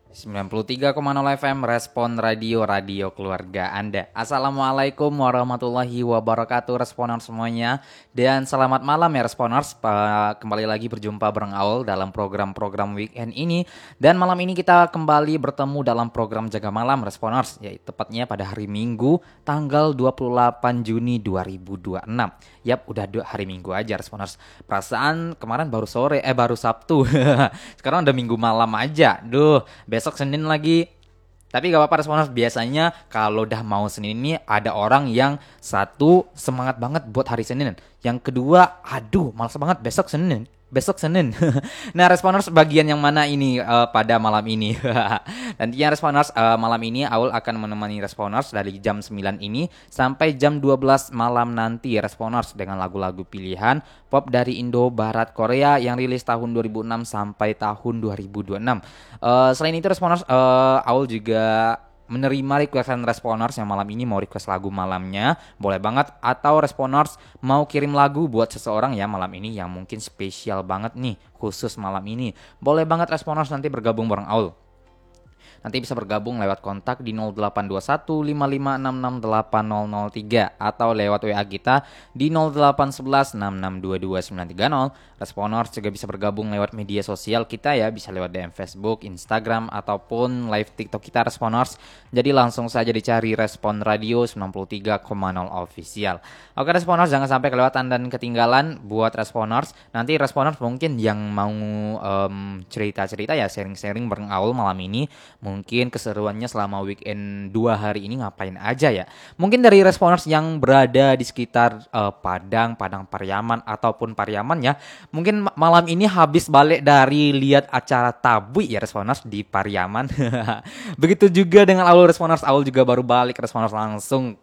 93,0 FM Respon Radio, radio keluarga Anda. Assalamualaikum warahmatullahi wabarakatuh Responers semuanya. Dan selamat malam ya Responers. Kembali lagi berjumpa bareng Aul dalam program-program weekend ini. Dan malam ini kita kembali bertemu dalam program Jaga Malam Responers, yaitu tepatnya pada hari Minggu tanggal 28 Juni 2026. Yap, udah hari Minggu aja Responers. Perasaan kemarin baru Sabtu. Sekarang udah Minggu malam aja. Duh, besok Senin lagi. Tapi gak apa-apa Responers, biasanya kalau udah mau Senin ini ada orang yang satu semangat banget buat hari Senin, yang kedua aduh malas banget besok Senin. Nah Responers, bagian yang mana ini pada malam ini? Nantinya Responers, malam ini Aul akan menemani Responers dari jam 9 ini sampai jam 12 malam nanti Responers, dengan lagu-lagu pilihan pop dari Indo, Barat, Korea yang rilis tahun 2006 sampai tahun 2026. Selain itu Responers, Aul juga menerima requestan Responers yang malam ini mau request lagu malamnya, boleh banget. Atau Responers mau kirim lagu buat seseorang ya malam ini yang mungkin spesial banget nih khusus malam ini, boleh banget Responers nanti bergabung bareng Aul. Nanti bisa bergabung lewat kontak di 082155668003 atau lewat WA kita di 0811662290. Responers juga bisa bergabung lewat media sosial kita ya, bisa lewat DM Facebook, Instagram, ataupun live TikTok kita Responers. Jadi langsung saja dicari Respon Radio 93,0 official. Oke Responers, jangan sampai kelewatan dan ketinggalan buat Responers. Nanti Responers mungkin yang mau cerita-cerita ya, sharing-sharing bareng Aul malam ini. Mungkin keseruannya selama weekend 2 hari ini ngapain aja ya. Mungkin dari Responers yang berada di sekitar Padang Pariaman ataupun Pariaman ya, mungkin malam ini habis balik dari lihat acara tabu ya Responers di Pariaman. Begitu juga dengan Aul Responers, Aul juga baru balik Responers langsung